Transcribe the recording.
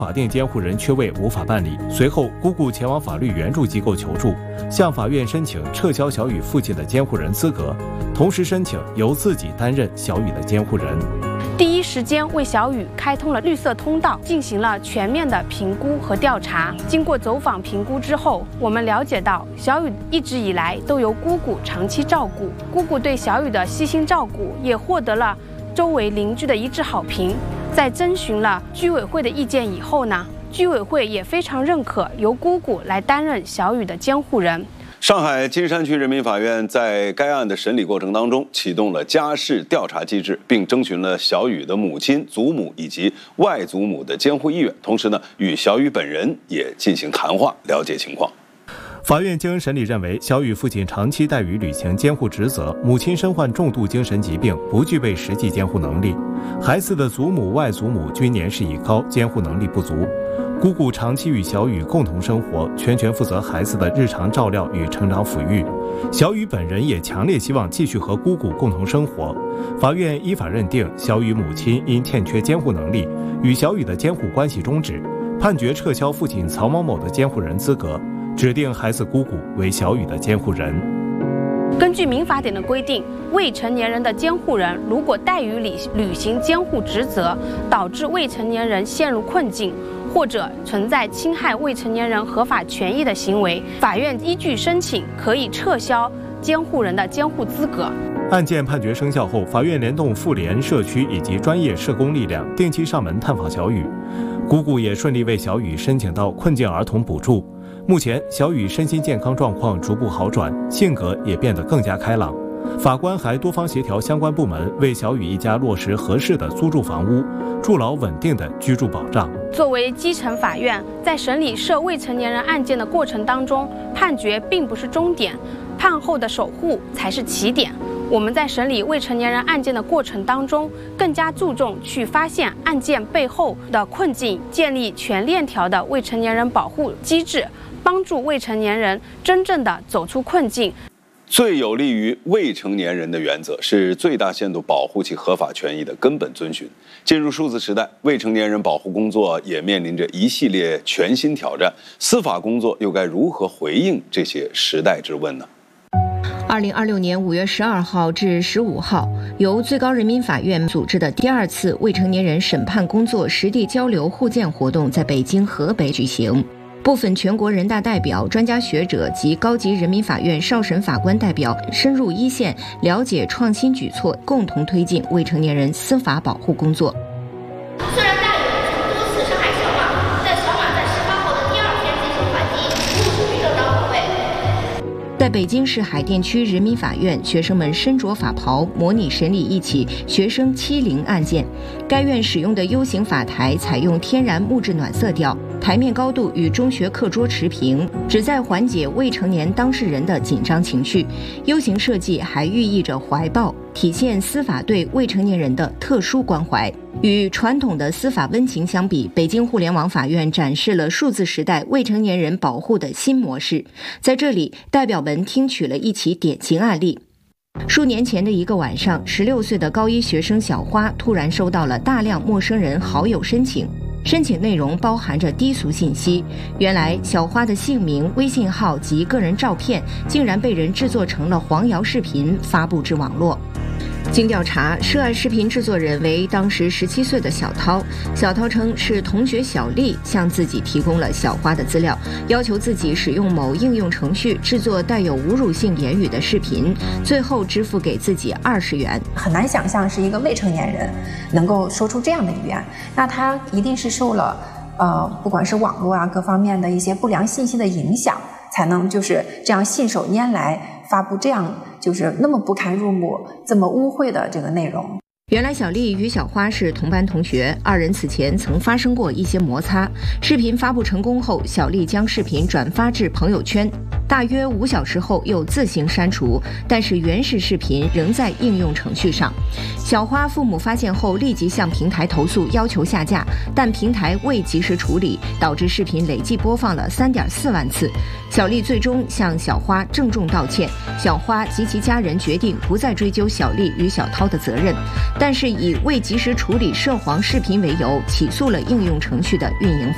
法定监护人缺位无法办理。随后，姑姑前往法律援助机构求助，向法院申请撤销小雨父亲的监护人资格，同时申请由自己担任小雨的监护人。 第一时间为小雨开通了绿色通道，进行了全面的评估和调查。经过走访评估之后，我们了解到小雨一直以来都由姑姑长期照顾，姑姑对小雨的悉心照顾也获得了周围邻居的一致好评。在征询了居委会的意见以后呢，居委会也非常认可由姑姑来担任小雨的监护人。 上海金山区人民法院在该案的审理过程当中，启动了家事调查机制，并征询了小雨的母亲、祖母以及外祖母的监护意愿，同时呢，与小雨本人也进行谈话，了解情况。 法院经审理认为，小雨父亲长期怠于履行监护职责，母亲身患重度精神疾病，不具备实际监护能力，孩子的祖母、外祖母均年事已高，监护能力不足。姑姑长期与小雨共同生活，全权负责孩子的日常照料与成长抚育。小雨本人也强烈希望继续和姑姑共同生活。法院依法认定小雨母亲因欠缺监护能力，与小雨的监护关系终止，判决撤销父亲曹某某的监护人资格，指定孩子姑姑为小雨的监护人。 根据民法典的规定，未成年人的监护人如果怠于履行监护职责，导致未成年人陷入困境，或者存在侵害未成年人合法权益的行为，法院依据申请可以撤销监护人的监护资格。 案件判决生效后，法院联动妇联、社区以及专业社工力量，定期上门探访小雨。姑姑也顺利为小雨申请到困境儿童补助。目前，小雨身心健康状况逐步好转，性格也变得更加开朗。法官还多方协调相关部门，为小雨一家落实合适的租住房屋，筑牢稳定的居住保障。 作为基层法院，在审理涉未成年人案件的过程当中，判决并不是终点，判后的守护才是起点。我们在审理未成年人案件的过程当中，更加注重去发现案件背后的困境，建立全链条的未成年人保护机制，帮助未成年人真正的走出困境。 最有利于未成年人的原则是最大限度保护其合法权益的根本遵循。进入数字时代，未成年人保护工作也面临着一系列全新挑战，司法工作又该如何回应这些时代之问呢 ？2026年5月12号至15号，由最高人民法院组织的第2次未成年人审判工作实地交流互鉴活动在北京、河北举行。部分全国人大代表、专家学者及高级人民法院少审法官代表深入一线，了解创新举措，共同推进未成年人司法保护工作。 虽然大有曾多次伤害小马，但小马在事发后的第2天进行还击，不属于正当防卫。 在北京市海淀区人民法院，学生们身着法袍，模拟审理一起学生欺凌案件。该院使用的 U 型法台采用天然木质暖色调，台面高度与中学课桌持平，旨在缓解未成年当事人的紧张情绪。U 型设计还寓意着怀抱，体现司法对未成年人的特殊关怀。与传统的司法温情相比，北京互联网法院展示了数字时代未成年人保护的新模式。在这里，代表们听取了一起典型案例。数年前的一个晚上，16岁的高一学生小花突然收到了大量陌生人好友申请，申请内容包含着低俗信息。原来小花的姓名、微信号及个人照片竟然被人制作成了黄谣视频，发布至网络。经调查，涉案视频制作人为当时17岁的小涛。小涛称是同学小丽向自己提供了小花的资料，要求自己使用某应用程序制作带有侮辱性言语的视频，最后支付给自己20元。 很难想象是一个未成年人能够说出这样的语言，那他一定是受了不管是网络啊各方面的一些不良信息的影响，才能就是这样信手拈来发布这样就是那么不堪入目、这么污秽的这个内容。 原来小丽与小花是同班同学，二人此前曾发生过一些摩擦。视频发布成功后，小丽将视频转发至朋友圈，大约5小时后又自行删除，但是原始视频仍在应用程序上。小花父母发现后立即向平台投诉，要求下架，但平台未及时处理，导致视频累计播放了3.4万次。小丽最终向小花郑重道歉，小花及其家人决定不再追究小丽与小涛的责任，但是以未及时处理涉黄视频为由，起诉了应用程序的运营方。